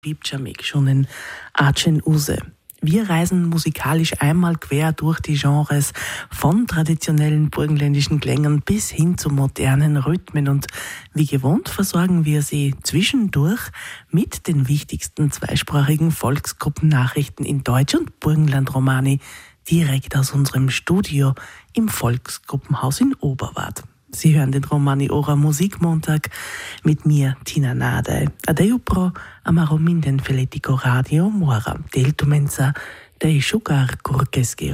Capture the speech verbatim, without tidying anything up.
Bibchamik schon in Acen Use. Wir reisen musikalisch einmal quer durch die Genres von traditionellen burgenländischen Klängen bis hin zu modernen Rhythmen und wie gewohnt versorgen wir Sie zwischendurch mit den wichtigsten zweisprachigen Volksgruppennachrichten in Deutsch und Burgenland-Romani direkt aus unserem Studio im Volksgruppenhaus in Oberwart. Sie hören den Romani Ora Musikmontag mit mir, Tina Nade. Adeu pro amaro minden feletico radio mora. Deltumensa dei sugar kurkeski